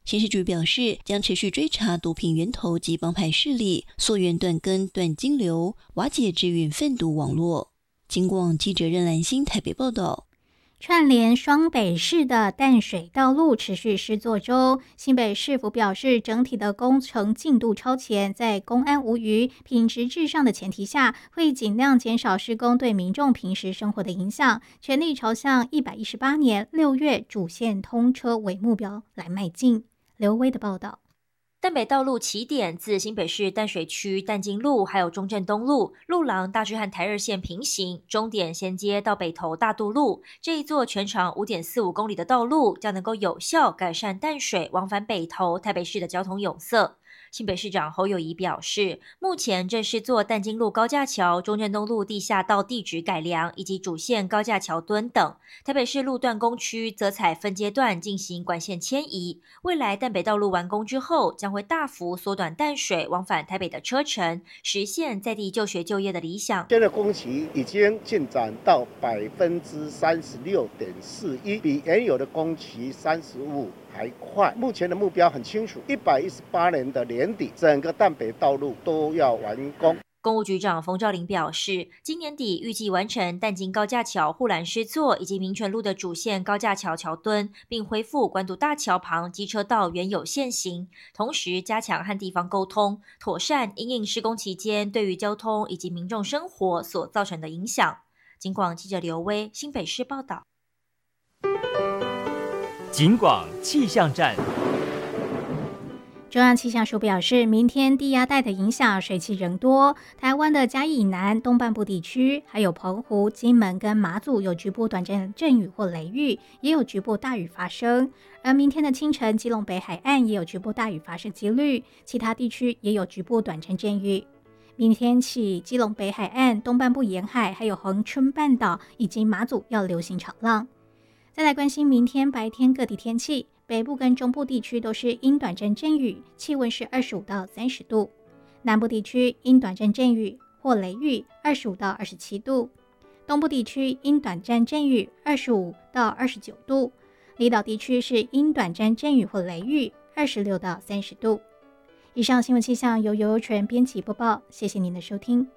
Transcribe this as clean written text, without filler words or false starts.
刑事局表示，将持续追查毒品源头及帮派势力，溯源断根、断金流，瓦解制运贩毒网络。警广记者任兰心台北报道。 串联双北市的淡水道路持续施作中，新北市府表示，整体的工程进度超前，在公安无虞、品质至上的前提下，会尽量减少施工对民众平时生活的影响，全力朝向118年6月主线通车为目标来迈进。刘威的报道。 淡北道路起点自新北市淡水区淡金路还有中正东路路廊大致和台二线平行，终点衔接到北投大渡路。这一座全长5.45公里的道路将能够有效改善淡水往返北投台北市的交通拥塞。新北市长侯友宜表示，目前正是做淡金路高架桥、中正东路地下道地质改良以及主线高架桥墩等。台北市路段工区则采分阶段进行管线迁移。未来淡北道路完工之后，将会大幅缩短淡水往返台北的车程，实现在地就学就业的理想。 现在工期已经进展到36.41%，比原有的工期35%还快。目前的目标很清楚，118年的年底，整个淡北道路都要完工。 公务局长冯兆林表示，今年底预计完成淡金高架桥护栏施作以及民权路的主线高架桥桥墩，并恢复关渡大桥旁机车道原有线型，同时加强和地方沟通，妥善因应施工期间对于交通以及民众生活所造成的影响。警广记者刘威新北市报道。 警广气象站。 中央气象署表示，明天低压带的影响，水汽仍多，台湾的嘉义以南东半部地区，还有澎湖、金门跟马祖有局部短暂阵雨或雷雨，也有局部大雨发生。而明天的清晨，基隆北海岸也有局部大雨发生几率，其他地区也有局部短暂阵雨。明天起，基隆北海岸、东半部沿海，还有恒春半岛以及马祖要流行长浪。再来关心明天白天各地天气。北部跟中部地区都是阴短暂阵雨，气温是25到30度；南部地区阴短暂阵雨或雷雨，25到27度；东部地区阴短暂阵雨，25到29度；离岛地区是阴短暂阵雨或雷雨，26到30度。以上新闻气象由游游纯编辑播报，谢谢您的收听。